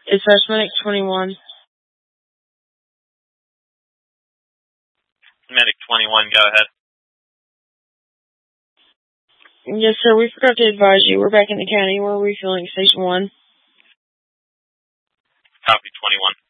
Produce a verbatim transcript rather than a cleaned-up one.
Dispatch Medic twenty-one. Medic twenty-one, go ahead. Yes, sir, we forgot to advise you. We're back in the county. We're refueling Station one. Copy, twenty-one.